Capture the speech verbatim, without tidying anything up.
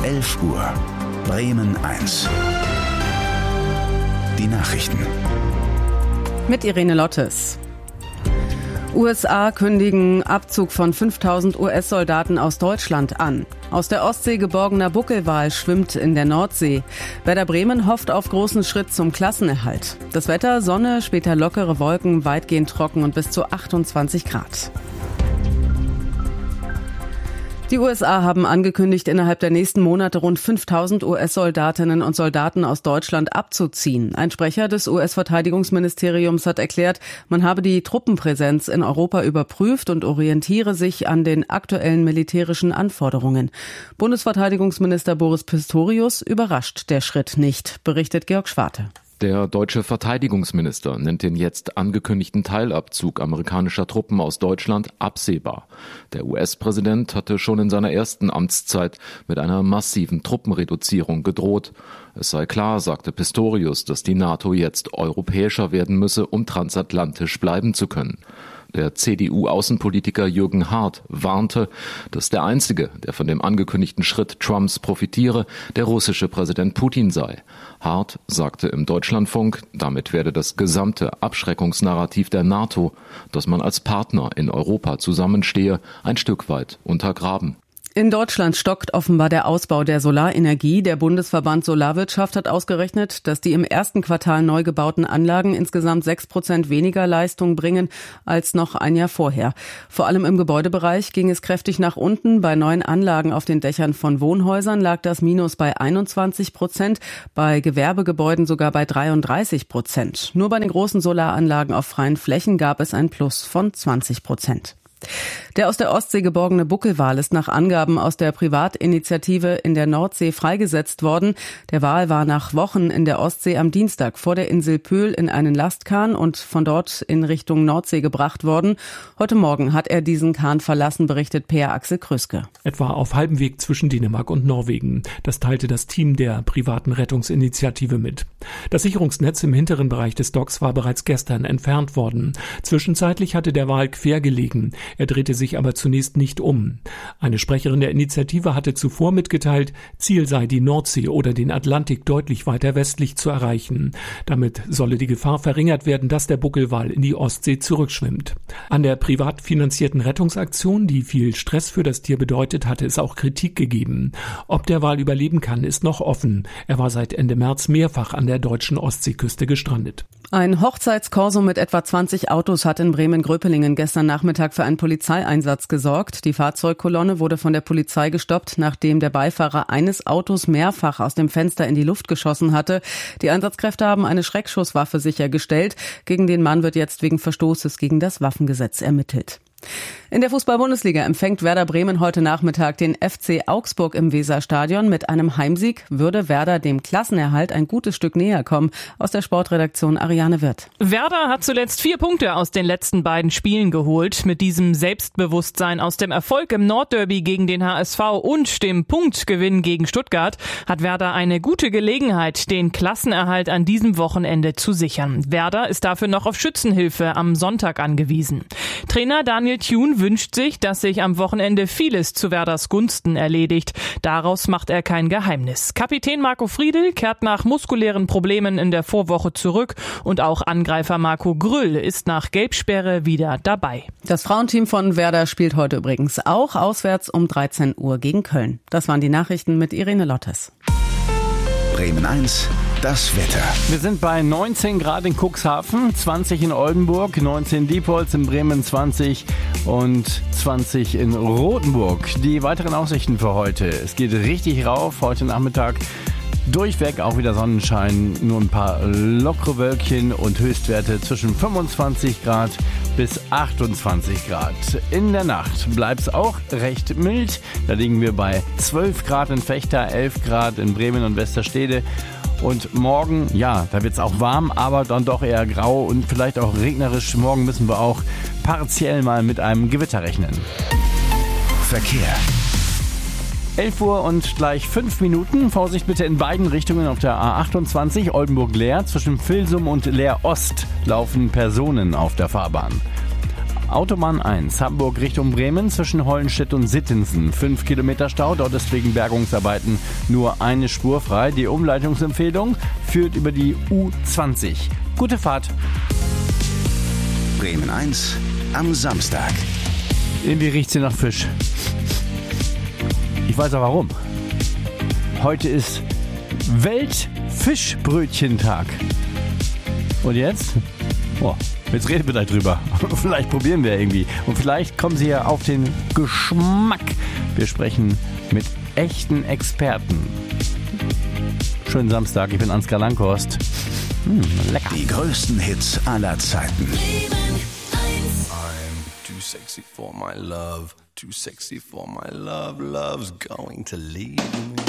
elf Uhr. Bremen eins. Die Nachrichten. Mit Irene Lottes. U S A kündigen Abzug von fünftausend U S-Soldaten aus Deutschland an. Aus der Ostsee geborgener Buckelwal schwimmt in der Nordsee. Werder Bremen hofft auf großen Schritt zum Klassenerhalt. Das Wetter: Sonne, später lockere Wolken, weitgehend trocken und bis zu achtundzwanzig Grad. Die U S A haben angekündigt, innerhalb der nächsten Monate rund fünftausend U S-Soldatinnen und Soldaten aus Deutschland abzuziehen. Ein Sprecher des U S-Verteidigungsministeriums hat erklärt, man habe die Truppenpräsenz in Europa überprüft und orientiere sich an den aktuellen militärischen Anforderungen. Bundesverteidigungsminister Boris Pistorius überrascht der Schritt nicht, berichtet Georg Schwarte. Der deutsche Verteidigungsminister nennt den jetzt angekündigten Teilabzug amerikanischer Truppen aus Deutschland absehbar. Der U S-Präsident hatte schon in seiner ersten Amtszeit mit einer massiven Truppenreduzierung gedroht. Es sei klar, sagte Pistorius, dass die NATO jetzt europäischer werden müsse, um transatlantisch bleiben zu können. Der C D U-Außenpolitiker Jürgen Hart warnte, dass der Einzige, der von dem angekündigten Schritt Trumps profitiere, der russische Präsident Putin sei. Hart sagte im Deutschlandfunk, damit werde das gesamte Abschreckungsnarrativ der NATO, dass man als Partner in Europa zusammenstehe, ein Stück weit untergraben. In Deutschland stockt offenbar der Ausbau der Solarenergie. Der Bundesverband Solarwirtschaft hat ausgerechnet, dass die im ersten Quartal neu gebauten Anlagen insgesamt sechs Prozent weniger Leistung bringen als noch ein Jahr vorher. Vor allem im Gebäudebereich ging es kräftig nach unten. Bei neuen Anlagen auf den Dächern von Wohnhäusern lag das Minus bei einundzwanzig Prozent, bei Gewerbegebäuden sogar bei dreiunddreißig Prozent. Nur bei den großen Solaranlagen auf freien Flächen gab es ein Plus von zwanzig Prozent. Der aus der Ostsee geborgene Buckelwal ist nach Angaben aus der Privatinitiative in der Nordsee freigesetzt worden. Der Wal war nach Wochen in der Ostsee am Dienstag vor der Insel Pöhl in einen Lastkahn und von dort in Richtung Nordsee gebracht worden. Heute Morgen hat er diesen Kahn verlassen, berichtet Peer Axel Krüske. Etwa auf halbem Weg zwischen Dänemark und Norwegen. Das teilte das Team der privaten Rettungsinitiative mit. Das Sicherungsnetz im hinteren Bereich des Docks war bereits gestern entfernt worden. Zwischenzeitlich hatte der Wal quer gelegen. Er drehte sich aber zunächst nicht um. Eine Sprecherin der Initiative hatte zuvor mitgeteilt, Ziel sei die Nordsee oder den Atlantik deutlich weiter westlich zu erreichen. Damit solle die Gefahr verringert werden, dass der Buckelwal in die Ostsee zurückschwimmt. An der privat finanzierten Rettungsaktion, die viel Stress für das Tier bedeutet, hatte es auch Kritik gegeben. Ob der Wal überleben kann, ist noch offen. Er war seit Ende März mehrfach an der deutschen Ostseeküste gestrandet. Ein Hochzeitskorso mit etwa zwanzig Autos hat in Bremen-Gröpelingen gestern Nachmittag für einen Polizeieinsatz gesorgt. Die Fahrzeugkolonne wurde von der Polizei gestoppt, nachdem der Beifahrer eines Autos mehrfach aus dem Fenster in die Luft geschossen hatte. Die Einsatzkräfte haben eine Schreckschusswaffe sichergestellt. Gegen den Mann wird jetzt wegen Verstoßes gegen das Waffengesetz ermittelt. In der Fußball-Bundesliga empfängt Werder Bremen heute Nachmittag den F C Augsburg im Weserstadion. Mit einem Heimsieg würde Werder dem Klassenerhalt ein gutes Stück näher kommen. Aus der Sportredaktion Ariane Wirth. Werder hat zuletzt vier Punkte aus den letzten beiden Spielen geholt. Mit diesem Selbstbewusstsein aus dem Erfolg im Nordderby gegen den H S V und dem Punktgewinn gegen Stuttgart hat Werder eine gute Gelegenheit, den Klassenerhalt an diesem Wochenende zu sichern. Werder ist dafür noch auf Schützenhilfe am Sonntag angewiesen. Trainer Daniel Thune wünscht sich, dass sich am Wochenende vieles zu Werders Gunsten erledigt. Daraus macht er kein Geheimnis. Kapitän Marco Friedl kehrt nach muskulären Problemen in der Vorwoche zurück und auch Angreifer Marco Grüll ist nach Gelbsperre wieder dabei. Das Frauenteam von Werder spielt heute übrigens auch auswärts um dreizehn Uhr gegen Köln. Das waren die Nachrichten mit Irene Lottes. Bremen eins, das Wetter. Wir sind bei neunzehn Grad in Cuxhaven, zwanzig in Oldenburg, neunzehn in Diepholz, in Bremen zwanzig und zwanzig in Rothenburg. Die weiteren Aussichten für heute. Es geht richtig rauf, heute Nachmittag durchweg auch wieder Sonnenschein, nur ein paar lockere Wölkchen und Höchstwerte zwischen fünfundzwanzig Grad bis achtundzwanzig Grad. In der Nacht bleibt es auch recht mild. Da liegen wir bei zwölf Grad in Vechta, elf Grad in Bremen und Westerstede. Und morgen, ja, da wird es auch warm, aber dann doch eher grau und vielleicht auch regnerisch. Morgen müssen wir auch partiell mal mit einem Gewitter rechnen. Verkehr. elf Uhr und gleich fünf Minuten. Vorsicht bitte in beiden Richtungen auf der A achtundzwanzig Oldenburg-Leer. Zwischen Vilsum und Leer-Ost laufen Personen auf der Fahrbahn. Autobahn eins, Hamburg Richtung Bremen zwischen Hollenstedt und Sittensen. Fünf Kilometer Stau, dort ist wegen Bergungsarbeiten nur eine Spur frei. Die Umleitungsempfehlung führt über die U zwanzig. Gute Fahrt. Bremen eins am Samstag. Irgendwie riecht sie nach Fisch. Ich weiß auch warum. Heute ist Weltfischbrötchentag. Und jetzt? Oh, jetzt reden wir gleich drüber. Vielleicht probieren wir irgendwie. Und vielleicht kommen Sie ja auf den Geschmack. Wir sprechen mit echten Experten. Schönen Samstag, ich bin Ansgar Langhorst. Hm, lecker. Die größten Hits aller Zeiten. I'm too sexy for my love. Too sexy for my love. Love's going to leave me.